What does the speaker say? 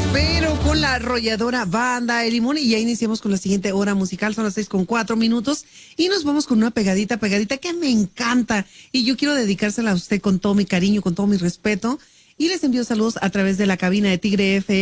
Pero con la arrolladora Banda El Limón, y ya iniciamos con la siguiente hora musical, son las 6:04 y nos vamos con una pegadita que me encanta y yo quiero dedicársela a usted con todo mi cariño, con todo mi respeto, y les envío saludos a través de la cabina de Tigre FM.